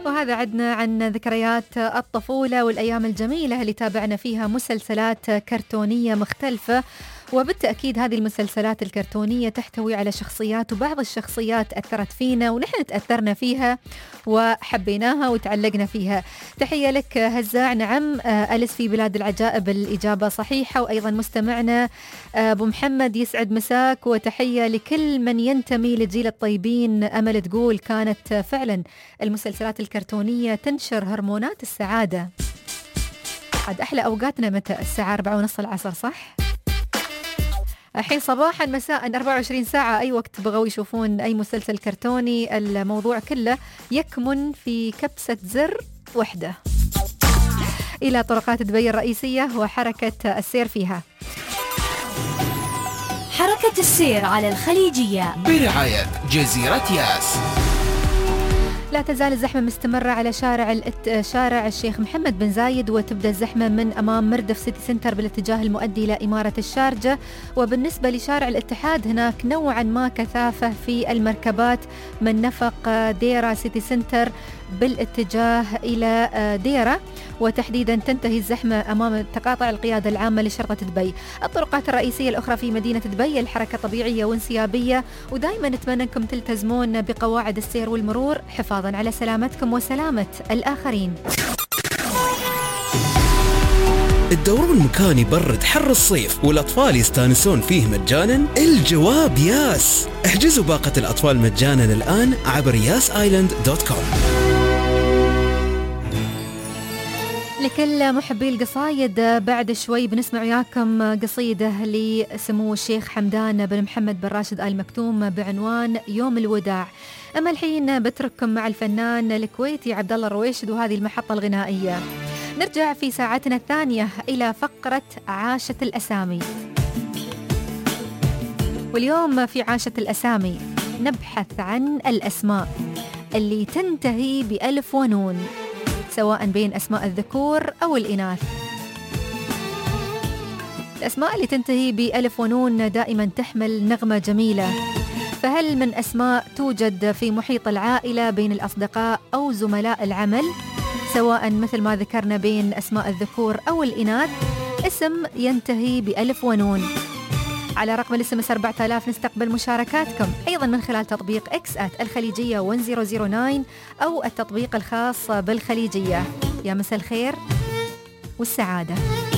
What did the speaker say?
وهذا عدنا عن ذكريات الطفولة والأيام الجميلة اللي تابعنا فيها مسلسلات كرتونية مختلفة. وبالتأكيد هذه المسلسلات الكرتونية تحتوي على شخصيات، وبعض الشخصيات أثرت فينا ونحن تأثرنا فيها وحبيناها وتعلقنا فيها. تحية لك هزاع. نعم، أليس في بلاد العجائب الإجابة صحيحة. وأيضا مستمعنا أبو محمد يسعد مساك، وتحية لكل من ينتمي لجيل الطيبين. أمل تقول كانت فعلا المسلسلات الكرتونية تنشر هرمونات السعادة. عاد أحلى أوقاتنا متى؟ الساعة 4:30 العصر، صح؟ الحين صباحا مساء 24 ساعة، أي وقت بغوا يشوفون أي مسلسل كرتوني الموضوع كله يكمن في كبسة زر وحدة إلى طرقات دبي الرئيسية وحركة السير فيها. حركة السير على الخليجية برعاية جزيرة ياس. لا تزال الزحمة مستمرة على شارع الشيخ محمد بن زايد، وتبدأ الزحمة من أمام مردف سيتي سنتر بالاتجاه المؤدي إلى إمارة الشارجة. وبالنسبة لشارع الاتحاد هناك نوعا ما كثافة في المركبات من نفق ديرة سيتي سنتر بالاتجاه إلى ديرة، وتحديدا تنتهي الزحمة أمام تقاطع القيادة العامة لشرطة دبي. الطرقات الرئيسية الأخرى في مدينة دبي الحركة طبيعية وانسيابية، ودائما نتمنى أنكم تلتزمون بقواعد السير والمرور حفاظا على سلامتكم وسلامة الآخرين. الدورون مكان يبرد حر الصيف والأطفال يستانسون فيه مجانا؟ الجواب ياس. احجزوا باقة الأطفال مجانا الآن عبر yasisland.com. لكل محبي القصايد، بعد شوي بنسمع وياكم قصيدة لسمو الشيخ حمدان بن محمد بن راشد آل مكتوم بعنوان يوم الوداع. أما الحين بترككم مع الفنان الكويتي عبد الله الرويشد وهذه المحطة الغنائية. نرجع في ساعتنا الثانية إلى فقرة عاشة الأسامي، واليوم في عاشة الأسامي نبحث عن الأسماء اللي تنتهي بألف ونون، سواء بين أسماء الذكور أو الإناث. الأسماء اللي تنتهي بألف ونون دائما تحمل نغمة جميلة، فهل من أسماء توجد في محيط العائلة بين الأصدقاء أو زملاء العمل، سواء مثل ما ذكرنا بين أسماء الذكور أو الإناث اسم ينتهي بألف ونون؟ على رقم الاس 4000 نستقبل مشاركاتكم أيضا من خلال تطبيق @الخليجية 1009 أو التطبيق الخاص بالخليجية. يا مساء الخير والسعادة.